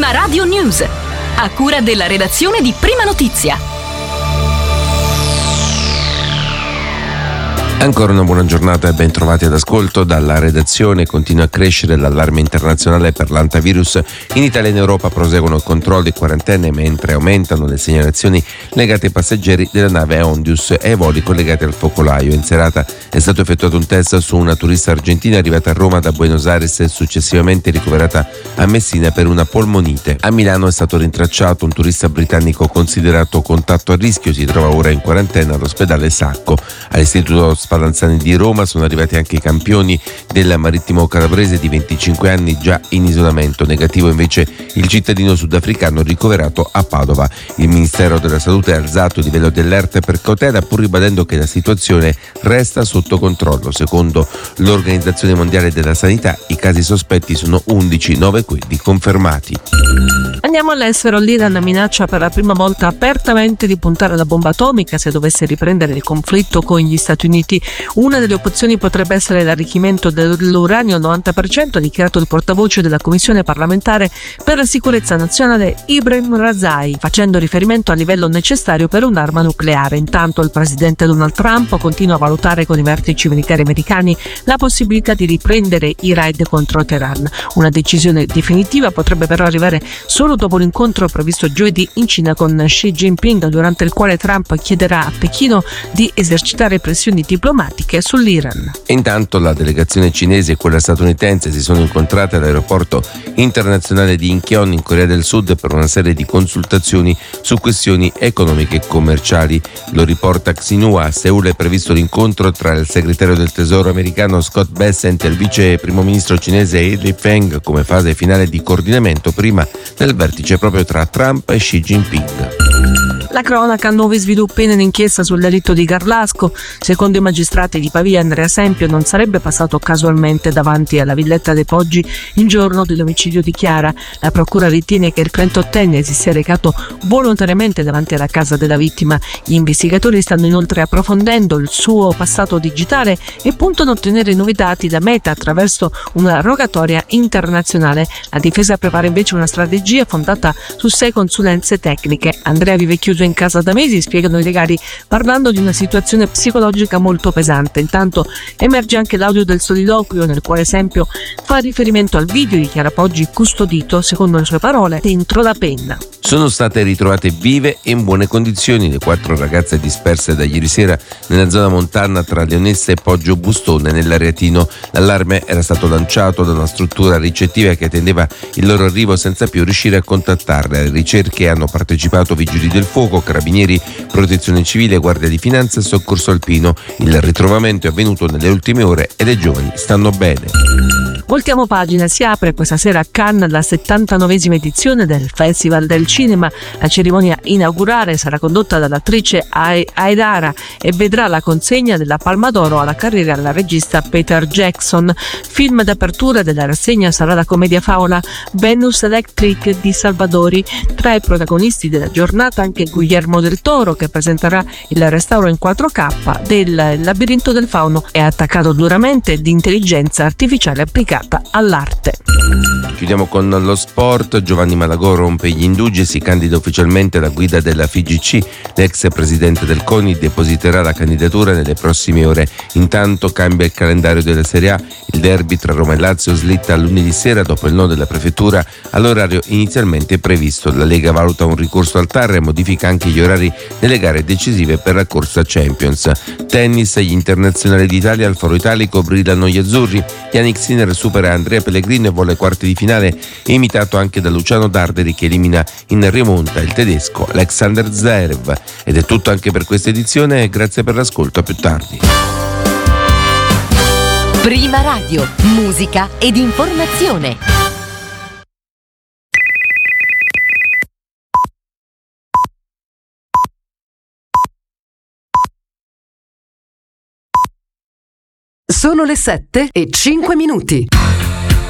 Prima Radio News, a cura della redazione di Prima Notizia. Ancora una buona giornata e ben trovati ad ascolto. Dalla redazione continua a crescere l'allarme internazionale per l'antivirus. In Italia e in Europa proseguono controlli e quarantene, mentre aumentano le segnalazioni legate ai passeggeri della nave Ondius e ai voli collegati al focolaio. In serata è stato effettuato un test su una turista argentina arrivata a Roma da Buenos Aires e successivamente ricoverata a Messina per una polmonite. A Milano è stato rintracciato un turista britannico considerato contatto a rischio, si trova ora in quarantena all'ospedale Sacco. All'Istituto Spallanzani di Roma sono arrivati anche i campioni del marittimo calabrese di 25 anni già in isolamento. Negativo invece il cittadino sudafricano ricoverato a Padova. Il Ministero della Salute ha alzato il livello di allerta per cautela, pur ribadendo che la situazione resta sotto controllo. Secondo l'Organizzazione Mondiale della Sanità i casi sospetti sono 11, 9 quelli confermati. Andiamo all'estero. L'Iran minaccia per la prima volta apertamente di puntare alla bomba atomica se dovesse riprendere il conflitto con gli Stati Uniti. Una delle opzioni potrebbe essere l'arricchimento dell'uranio al 90%, ha dichiarato il portavoce della Commissione parlamentare per la sicurezza nazionale Ibrahim Razai, facendo riferimento al livello necessario per un'arma nucleare. Intanto il presidente Donald Trump continua a valutare con i vertici militari americani la possibilità di riprendere i raid contro Teheran. Una decisione definitiva potrebbe però arrivare solo dopo l'incontro previsto giovedì in Cina con Xi Jinping, durante il quale Trump chiederà a Pechino di esercitare pressioni diplomatiche sull'Iran. Intanto la delegazione cinese e quella statunitense si sono incontrate all'aeroporto internazionale di Incheon in Corea del Sud per una serie di consultazioni su questioni economiche e commerciali. Lo riporta Xinhua. A Seul è previsto l'incontro tra il segretario del tesoro americano Scott Bessent e il vice primo ministro cinese Li Feng come fase finale di coordinamento prima del vertice proprio tra Trump e Xi Jinping. La cronaca, nuovi sviluppi nell'inchiesta sul delitto di Garlasco. Secondo i magistrati di Pavia, Andrea Sempio non sarebbe passato casualmente davanti alla Villetta dei Poggi il giorno dell'omicidio di Chiara. La procura ritiene che il 38enne si sia recato volontariamente davanti alla casa della vittima. Gli investigatori stanno inoltre approfondendo il suo passato digitale e puntano a ottenere nuovi dati da Meta attraverso una rogatoria internazionale. La difesa prepara invece una strategia fondata su 6 consulenze tecniche. Andrea vive chiuso in casa da mesi, spiegano i legali, parlando di una situazione psicologica molto pesante. Intanto emerge anche l'audio del soliloquio nel quale Sempio fa riferimento al video di Chiara Poggi custodito, secondo le sue parole, dentro la penna. Sono state ritrovate vive e in buone condizioni le 4 ragazze disperse da ieri sera nella zona montana tra Leonessa e Poggio Bustone nell'Ariatino. L'allarme era stato lanciato da una struttura ricettiva che attendeva il loro arrivo senza più riuscire a contattarle. Alle ricerche hanno partecipato vigili del fuoco, carabinieri, protezione civile, guardia di finanza e soccorso alpino. Il ritrovamento è avvenuto nelle ultime ore e le giovani stanno bene. Voltiamo pagina. Si apre questa sera a Cannes la 79esima edizione del Festival del Cinema. La cerimonia inaugurale sarà condotta dall'attrice Aidara e vedrà la consegna della Palma d'Oro alla carriera della regista Peter Jackson. Film d'apertura della rassegna sarà la commedia favola Venus Electric di Salvadori. Tra i protagonisti della giornata anche Guillermo del Toro, che presenterà il restauro in 4K del Labirinto del Fauno e ha attaccato duramente l'intelligenza artificiale applicata all'arte. Chiudiamo con lo sport. Giovanni Malagò rompe gli indugi e si candida ufficialmente alla guida della FIGC. L'ex presidente del CONI depositerà la candidatura nelle prossime ore. Intanto cambia il calendario della Serie A. Il derby tra Roma e Lazio slitta a lunedì sera dopo il no della prefettura all'orario inizialmente previsto. La Lega valuta un ricorso al TAR e modifica anche gli orari delle gare decisive per la corsa Champions. Tennis, gli internazionali d'Italia al Foro Italico brillano gli azzurri. Yannick Sinner supera Andrea Pellegrino e vola ai quarti di finale, imitato anche da Luciano Darderi che elimina in rimonta il tedesco Alexander Zverev. Ed è tutto anche per questa edizione, grazie per l'ascolto, a più tardi. Prima Radio, musica ed informazione. Sono le 7:05.